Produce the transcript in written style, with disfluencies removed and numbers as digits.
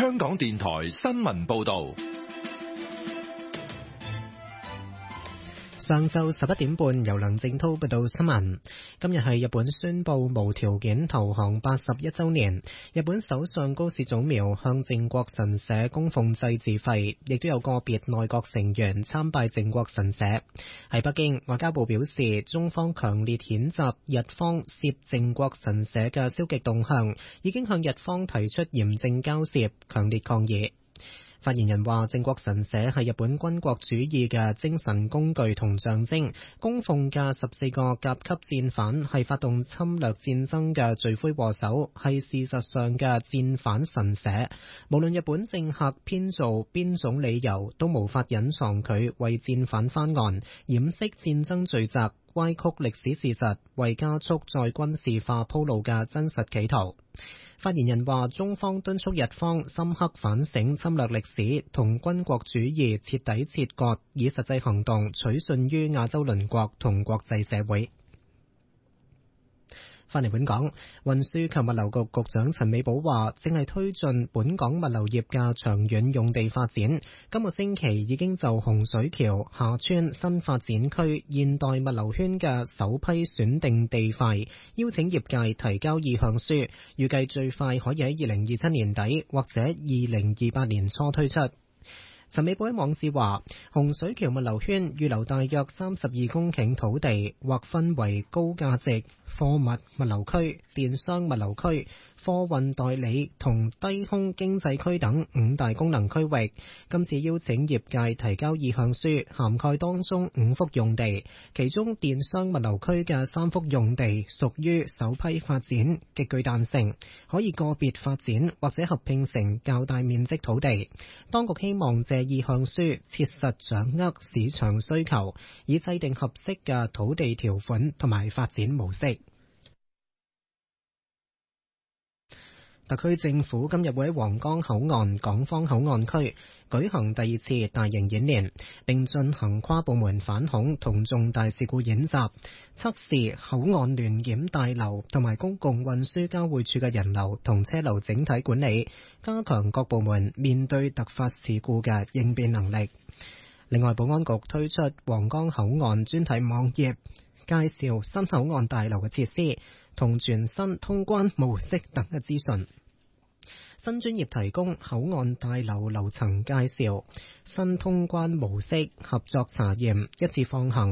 香港電台新聞報道。 上晝11點半，由梁正濤報道新聞。今日係日本宣布無條件投降81週年，日本首相高市早苗向靖國神社供奉祭祀費，亦都有個別內閣成員參拜靖國神社。喺北京，外交部表示，中方強烈譴責日方涉靖國神社嘅消極動向，已經向日方提出嚴正交涉，強烈抗議。發言人話，靖國神社係日本軍國主義嘅精神工具同象徵，供奉嘅14個甲級戰犯係發動侵略戰爭嘅罪魁禍首，係事實上嘅戰犯神社。無論日本政客編造邊種理由，都無法隱藏佢為戰犯翻案、掩飾戰爭罪責、歪曲歷史事實、為加速再軍事化鋪路嘅真實企圖。發言人話，中方敦促日方深刻反省侵略歷史，同軍國主義徹底切割，以實際行動取信於亞洲鄰國同國際社會。返嚟本港，運輸及物流局局長陳美寶話，正係推進本港物流業嘅長遠用地發展。今個星期已經就洪水橋廈村新發展區現代物流圈嘅首批選定地塊，邀請業界提交意向書，預計最快可以喺2027年底或者2028年初推出。陳美寶喺網誌話，洪水橋物流圈預留大約32公頃土地，劃分為高價值貨物物流區、電商物流區、貨運代理同低空經濟區等5大功能區域。今次邀請業界提交意向書，涵蓋當中5幅用地，其中電商物流區嘅3幅用地屬於首批發展，極具彈性，可以個別發展或者合併成較大面積土地。當局希望借意向書切實掌握市場需求，以制定合適嘅土地條款同埋發展模式。特區政府今日會喺皇崗口岸港方口岸區舉行第2次大型演練，並進行跨部門反恐同重大事故演習，測試口岸聯檢大樓同埋公共運輸交匯處嘅人流同車流整體管理，加強各部門面對突發事故嘅應變能力。另外，保安局推出皇崗口岸專題網頁，介紹新口岸大樓嘅設施同全新通關模式等嘅資訊。新專頁提供口岸大樓樓層介紹、新通關模式、合作查驗、一次放行